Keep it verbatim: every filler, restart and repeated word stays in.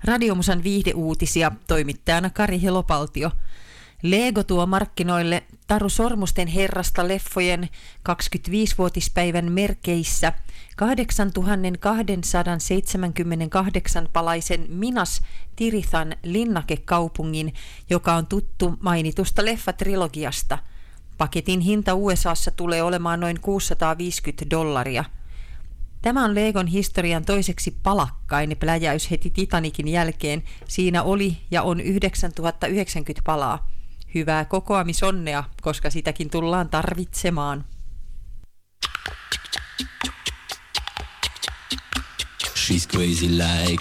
Radiomusan viihdeuutisia, toimittajana Kari Helopaltio. Lego tuo markkinoille Taru Sormusten herrasta leffojen kaksikymmentäviisivuotispäivän merkeissä kahdeksantuhattakaksisataaseitsemänkymmentäkahdeksan palaisen Minas Tirithan linnakekaupungin, joka on tuttu mainitusta leffatrilogiasta. Paketin hinta U S A:ssa tulee olemaan noin kuusisataaviisikymmentä dollaria. Tämä on Legon historian toiseksi palakkain pläjäys heti Titanicin jälkeen. Siinä oli ja on yhdeksäntuhattayhdeksänkymmentä palaa. Hyvää kokoamisonnea, koska sitäkin tullaan tarvitsemaan. She's crazy like